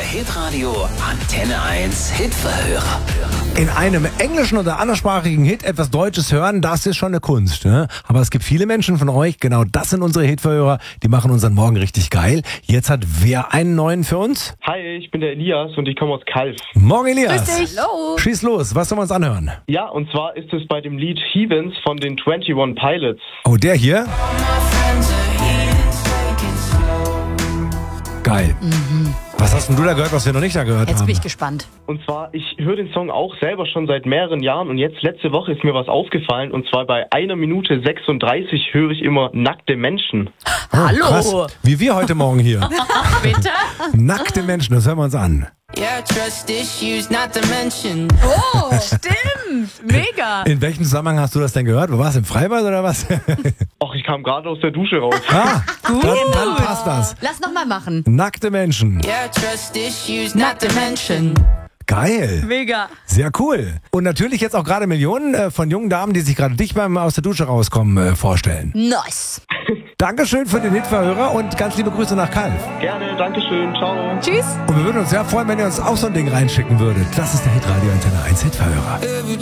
Hitradio Antenne 1 Hitverhörer. In einem englischen oder anderssprachigen Hit etwas Deutsches hören, das ist schon eine Kunst. Ne? Aber es gibt viele Menschen von euch, genau das sind unsere Hitverhörer, die machen unseren Morgen richtig geil. Jetzt hat wer einen neuen für uns? Hi, ich bin der Elias und ich komme aus Calw. Morgen Elias. Grüß dich. Hallo. Schieß los, was sollen wir uns anhören? Ja, und zwar ist es bei dem Lied Heathens von den 21 Pilots. Oh, der hier? Geil. Was hast denn du da gehört, was wir noch nicht da gehört Jetzt haben? bin ich gespannt. Und zwar, ich höre den Song auch selber schon seit mehreren Jahren und jetzt letzte Woche ist mir was aufgefallen und zwar bei 1 Minute 36 höre ich immer nackte Menschen. Hallo. Krass. Wie wir heute Morgen hier. Bitte? Nackte Menschen, das hören wir uns an. Yeah, trust issues not to mention. Oh, stimmt. Mega. In welchem Zusammenhang hast du das denn gehört? Wo warst du, im Freibad oder was? Ach, ich kam gerade aus der Dusche raus. Dann passt das. Lass nochmal machen. Nackte Menschen. Yeah, trust issues not to mention. Geil. Mega. Sehr cool. Und natürlich jetzt auch gerade Millionen von jungen Damen, die sich gerade dich beim aus der Dusche rauskommen, vorstellen. Nice. Dankeschön für den Hitverhörer und ganz liebe Grüße nach Calw. Gerne, Dankeschön, ciao. Tschüss. Und wir würden uns sehr freuen, wenn ihr uns auch so ein Ding reinschicken würdet. Das ist der Hitradio Antenne 1 Hitverhörer.